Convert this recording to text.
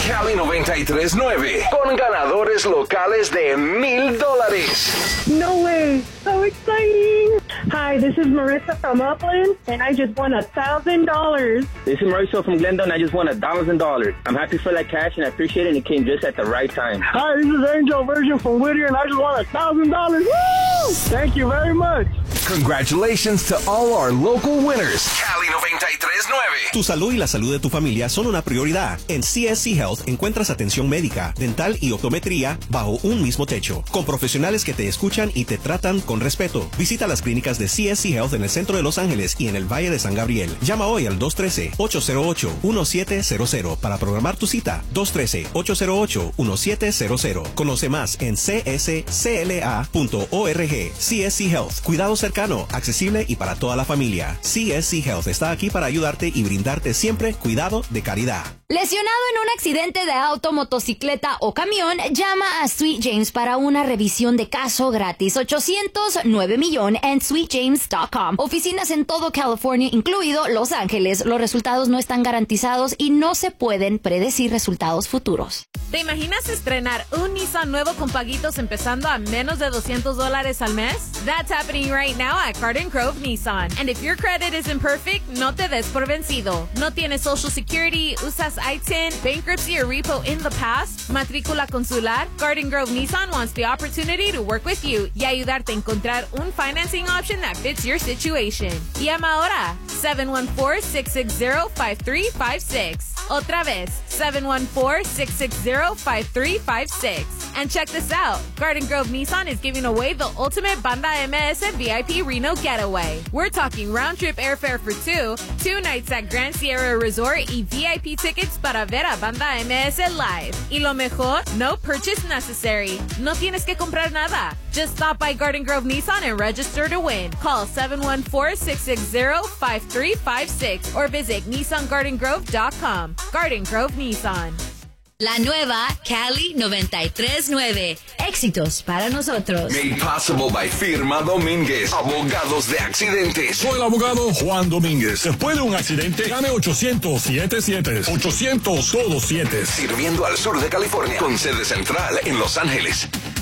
Cali 93.9 con ganadores locales de $1,000. No way! So exciting! Hi, this is Marissa from Upland, and I just won $1,000. This is Mauricio from Glendale, and I just won $1,000. I'm happy for that cash, and I appreciate it, and it came just at the right time. Hi, this is Angel Virgin from Whittier, and I just won $1,000. Woo! Thank you very much. Congratulations to all our local winners. Cali 93.9. Tu salud y la salud de tu familia son una prioridad. En CSC Health encuentras atención médica, dental y optometría bajo un mismo techo, con profesionales que te escuchan y te tratan con respeto. Visita las clínicas de CSC Health en el centro de Los Ángeles y en el Valle de San Gabriel. Llama hoy al 213-808-1700 para programar tu cita. 213-808-1700. Conoce más en cscla.org. CSC Health. Cuidado cercano, accesible y para toda la familia. CSC Health está aquí para ayudarte y brindarte siempre cuidado de calidad. Lesionado en un accidente de auto, motocicleta o camión, llama a Sweet James para una revisión de caso gratis. 809 en sweetjames.com. Oficinas en todo California, incluido Los Ángeles. Los resultados no están garantizados y no se pueden predecir resultados futuros. ¿Te imaginas estrenar un Nissan nuevo con paguitos empezando a menos de $200 al mes? That's happening right now at Garden Grove Nissan. And if your credit isn't perfect, no te des por vencido. ¿No tienes Social Security, usas ITIN, bankruptcy or repo in the past, matrícula consular? Garden Grove Nissan wants the opportunity to work with you y ayudarte a encontrar un financing option that fits your situation. Llama ahora 714-660-5356. Otra vez, 714-660-5356. And check this out. Garden Grove Nissan is giving away the ultimate Banda MS VIP Reno getaway. We're talking round-trip airfare for two nights at Grand Sierra Resort y VIP tickets para ver a Banda MS live. Y lo mejor, no purchase necessary. No tienes que comprar nada. Just stop by Garden Grove Nissan and register to win. Call 714-660-5356 or visit NissanGardenGrove.com. Garden Grove Nissan. La nueva Cali 93.9. Éxitos para nosotros. Made possible by Firma Domínguez, abogados de accidentes. Soy el abogado Juan Domínguez. Después de un accidente, llame 800-77. 800 todos 7. Sirviendo al sur de California, con sede central en Los Ángeles.